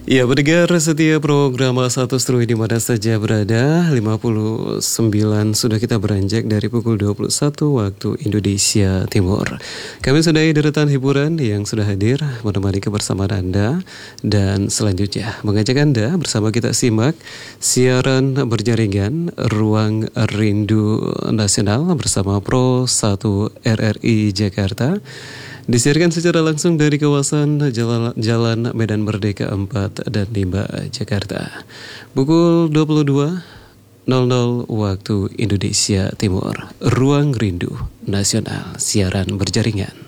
Ya, pendengar setia program Satu Seru di mana saja berada. 59 sudah kita beranjak dari pukul 21 waktu Indonesia Timur. Kami sudahi deretan hiburan yang sudah hadir menemani kebersamaan Anda. Dan selanjutnya mengajak Anda bersama kita simak siaran berjaringan Ruang Rindu Nasional bersama Pro 1 RRI Jakarta. Disiarkan secara langsung dari kawasan Jalan Medan Merdeka 4 dan 5 Jakarta. Pukul 22.00 waktu Indonesia Timur. Ruang Rindu Nasional, siaran berjaringan.